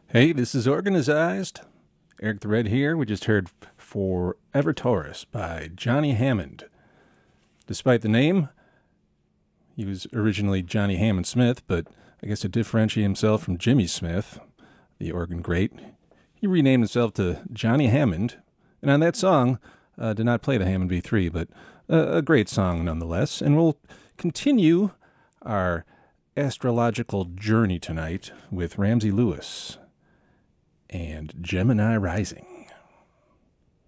Hey, this is Organized. Eric the Red here. We just heard Forever Taurus by Johnny Hammond. Despite the name, he was originally Johnny Hammond Smith, but I guess to differentiate himself from Jimmy Smith, the organ great, he renamed himself to Johnny Hammond. And on that song, did not play the Hammond B3, but a great song nonetheless. And we'll continue our astrological journey tonight with Ramsey Lewis and Gemini Rising.